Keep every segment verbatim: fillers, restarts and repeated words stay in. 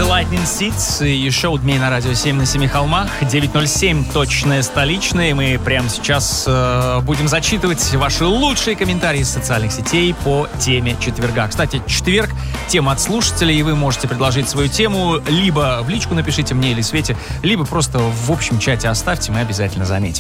Lightning Seeds и шоу «Дней на радио семь на семи холмах». девять ноль семь, точное столичное. Мы прямо сейчас э, будем зачитывать ваши лучшие комментарии из социальных сетей по теме четверга. Кстати, четверг — тема от слушателей, и вы можете предложить свою тему. Либо в личку напишите мне или Свете, либо просто в общем чате оставьте, мы обязательно заметим.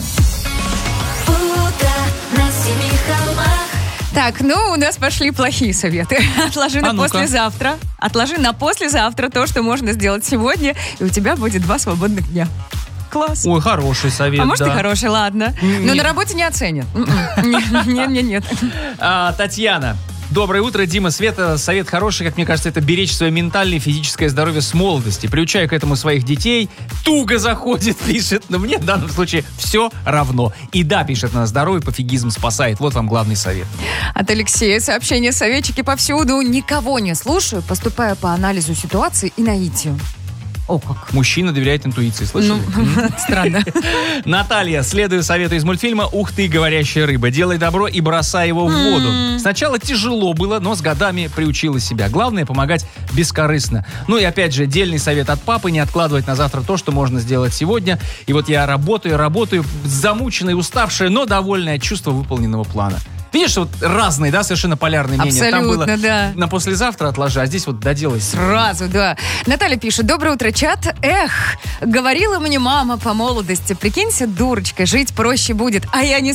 Так, ну, у нас пошли плохие советы. Отложи на А ну-ка. послезавтра. Отложи на послезавтра то, что можно сделать сегодня, и у тебя будет два свободных дня. Класс. Ой, хороший совет, А может, да. и хороший, ладно. Но на работе не оценят. Нет, нет, нет. А, Татьяна. Доброе утро, Дима, Света. Совет хороший, как мне кажется, это беречь свое ментальное и физическое здоровье с молодости. Приучаю к этому своих детей. Туго заходит, пишет. Но мне в данном случае все равно. И да, пишет, на здоровье пофигизм спасает. Вот вам главный совет. От Алексея сообщение: советчики повсюду. Никого не слушаю, поступаю по анализу ситуации и наитию. О, как. Мужчина доверяет интуиции, слышали? Ну, странно. Наталья, следую совету из мультфильма «Ух ты, говорящая рыба». Делай добро и бросай его в воду. Сначала тяжело было, но с годами приучила себя. Главное — помогать бескорыстно. Ну и опять же, дельный совет от папы: не откладывать на завтра то, что можно сделать сегодня. И вот я работаю, работаю, замученная, уставшая, но довольная от чувства выполненного плана. Видишь, вот разные, да, совершенно полярные мнения. Там Абсолютно, было да. на послезавтра отложи, а здесь вот доделай. Сразу, да. Наталья пишет: доброе утро, чат. Эх, говорила мне мама по молодости, прикинься, дурочка, жить проще будет. А я не